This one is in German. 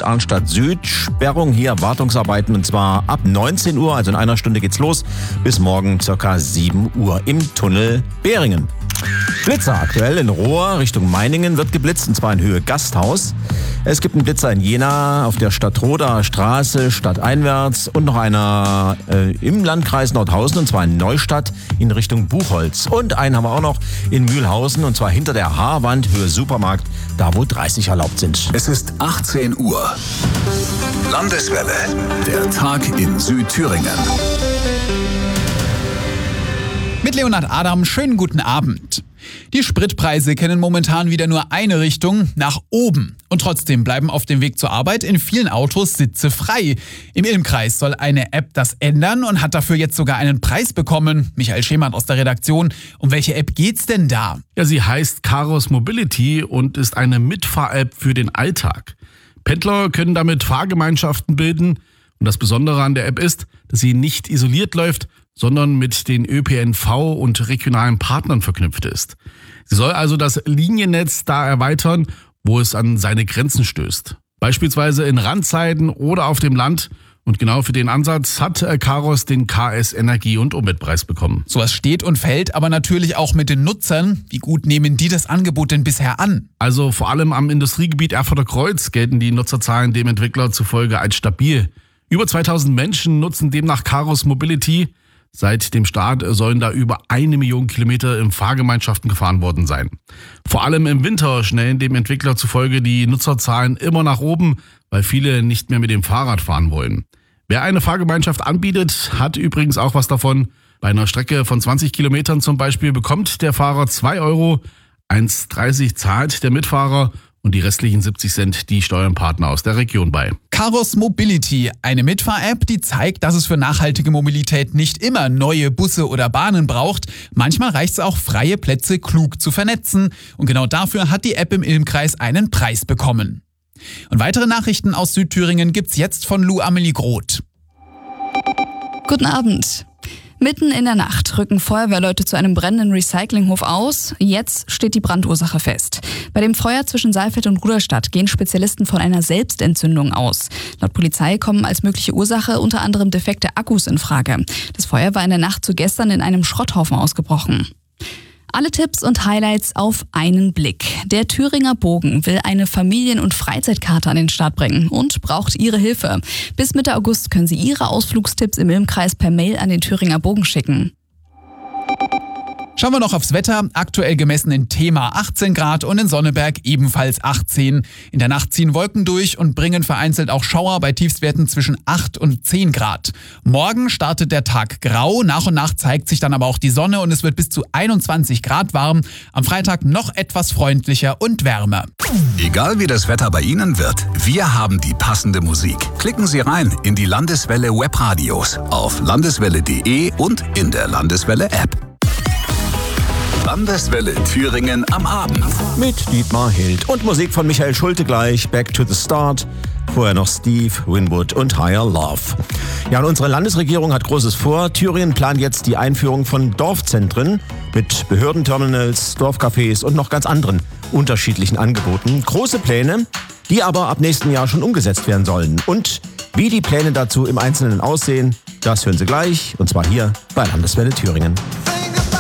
Arnstadt Süd. Sperrung hier, Wartungsarbeiten und zwar ab 19 Uhr, also in einer Stunde geht's los, bis morgen ca. 7 Uhr im Tunnel Behringen. Blitzer aktuell in Rohr Richtung Meiningen wird geblitzt, und zwar in Höhe Gasthaus. Es gibt einen Blitzer in Jena auf der Stadtroder Straße, stadteinwärts, und noch einer im Landkreis Nordhausen, und zwar in Neustadt in Richtung Buchholz. Und einen haben wir auch noch in Mühlhausen, und zwar hinter der Haarwand, Höhe Supermarkt, da wo 30 erlaubt sind. Es ist 18 Uhr. Landeswelle, der Tag in Südthüringen. Mit Leonhard Adam, schönen guten Abend. Die Spritpreise kennen momentan wieder nur eine Richtung, nach oben. Und trotzdem bleiben auf dem Weg zur Arbeit in vielen Autos Sitze frei. Im Ilm-Kreis soll eine App das ändern und hat dafür jetzt sogar einen Preis bekommen. Michael Schemert aus der Redaktion. Um welche App geht's denn da? Ja, sie heißt Caros Mobility und ist eine Mitfahr-App für den Alltag. Pendler können damit Fahrgemeinschaften bilden. Und das Besondere an der App ist, dass sie nicht isoliert läuft, sondern mit den ÖPNV und regionalen Partnern verknüpft ist. Sie soll also das Liniennetz da erweitern, wo es an seine Grenzen stößt. Beispielsweise in Randzeiten oder auf dem Land. Und genau für den Ansatz hat Caros den KS Energie- und Umweltpreis bekommen. Sowas steht und fällt aber natürlich auch mit den Nutzern. Wie gut nehmen die das Angebot denn bisher an? Also vor allem am Industriegebiet Erfurter Kreuz gelten die Nutzerzahlen dem Entwickler zufolge als stabil. Über 2000 Menschen nutzen demnach Caros Mobility. Seit dem Start sollen da über 1 Million Kilometer in Fahrgemeinschaften gefahren worden sein. Vor allem im Winter schnellen dem Entwickler zufolge die Nutzerzahlen immer nach oben, weil viele nicht mehr mit dem Fahrrad fahren wollen. Wer eine Fahrgemeinschaft anbietet, hat übrigens auch was davon. Bei einer Strecke von 20 Kilometern zum Beispiel bekommt der Fahrer 2 Euro, 1,30 zahlt der Mitfahrer und die restlichen 70 Cent die Steuernpartner aus der Region bei. Caros Mobility, eine Mitfahr-App, die zeigt, dass es für nachhaltige Mobilität nicht immer neue Busse oder Bahnen braucht. Manchmal reicht es auch, freie Plätze klug zu vernetzen. Und genau dafür hat die App im Ilm-Kreis einen Preis bekommen. Und weitere Nachrichten aus Südthüringen gibt's jetzt von Lou Amelie Groth. Guten Abend. Mitten in der Nacht rücken Feuerwehrleute zu einem brennenden Recyclinghof aus. Jetzt steht die Brandursache fest. Bei dem Feuer zwischen Saalfeld und Ruderstadt gehen Spezialisten von einer Selbstentzündung aus. Laut Polizei kommen als mögliche Ursache unter anderem defekte Akkus in Frage. Das Feuer war in der Nacht zu gestern in einem Schrotthaufen ausgebrochen. Alle Tipps und Highlights auf einen Blick. Der Thüringer Bogen will eine Familien- und Freizeitkarte an den Start bringen und braucht Ihre Hilfe. Bis Mitte August können Sie Ihre Ausflugstipps im Ilm-Kreis per Mail an den Thüringer Bogen schicken. Schauen wir noch aufs Wetter. Aktuell gemessen in Thema 18 Grad und in Sonneberg ebenfalls 18. In der Nacht ziehen Wolken durch und bringen vereinzelt auch Schauer bei Tiefstwerten zwischen 8 und 10 Grad. Morgen startet der Tag grau. Nach und nach zeigt sich dann aber auch die Sonne und es wird bis zu 21 Grad warm. Am Freitag noch etwas freundlicher und wärmer. Egal wie das Wetter bei Ihnen wird, wir haben die passende Musik. Klicken Sie rein in die Landeswelle Webradios auf landeswelle.de und in der Landeswelle App. Landeswelle Thüringen am Abend. Mit Dietmar Hild und Musik von Michael Schulte gleich, Back to the Start. Vorher noch Steve Winwood und Higher Love. Ja, und unsere Landesregierung hat Großes vor. Thüringen plant jetzt die Einführung von Dorfzentren mit Behördenterminals, Dorfcafés und noch ganz anderen unterschiedlichen Angeboten. Große Pläne, die aber ab nächsten Jahr schon umgesetzt werden sollen. Und wie die Pläne dazu im Einzelnen aussehen, das hören Sie gleich. Und zwar hier bei Landeswelle Thüringen.